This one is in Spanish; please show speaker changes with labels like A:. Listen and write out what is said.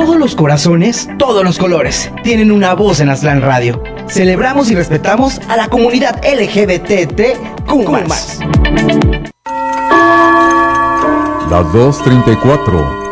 A: Todos los corazones, todos los colores, tienen una voz en Aztlán Radio. Celebramos y respetamos a la comunidad LGBTQ+.
B: Las 2:34.